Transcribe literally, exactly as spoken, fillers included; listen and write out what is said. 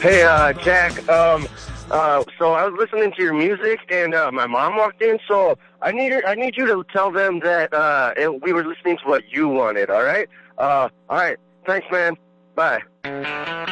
Hey, uh, Jack. Um, uh, so I was listening to your music, and uh, my mom walked in. So I need her, I need you to tell them that uh, it, we were listening to what you wanted. All right. Uh, all right. Thanks, man. Bye.